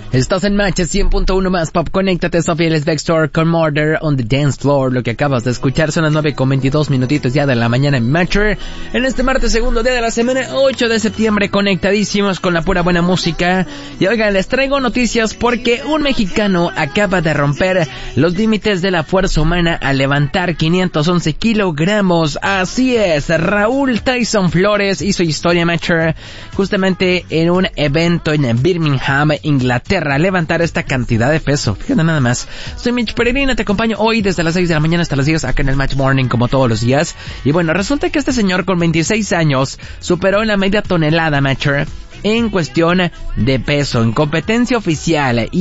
Estás en Match 100.1 más Pop. Conéctate, Sofía Les Vector con Murder on the Dance Floor. Lo que acabas de escuchar son las 9:22 minutitos ya de la mañana en Matcher. En este martes, segundo día de la semana, 8 de septiembre, conectadísimos con la pura buena música. Y oigan, les traigo noticias porque un mexicano acaba de romper los límites de la fuerza humana al levantar 511 kilogramos. Así es, Raúl Tyson Flores hizo historia, Matcher, justamente en un evento en Birmingham, Inglaterra, a levantar esta cantidad de peso. Fíjate nada más. Soy Mitch Peregrina, te acompaño hoy desde las 6 de la mañana hasta las 10 acá en el Match Morning como todos los días. Y bueno, resulta que este señor con 26 años superó la media tonelada, Matcher, en cuestión de peso, en competencia oficial.